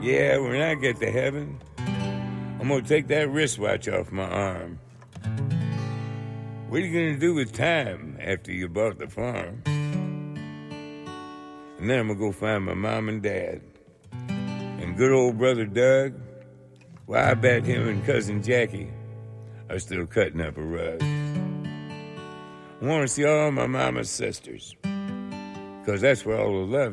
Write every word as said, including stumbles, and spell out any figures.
Yeah, when I get to heaven, I'm gonna take that wristwatch off my arm. What are you gonna do with time after you bought the farm? And then I'm gonna go find my mom and dad. And good old brother Doug, well, I bet him and cousin Jackie are still cutting up a rug. I wanna see all my mama's sisters, 'cause that's where all the love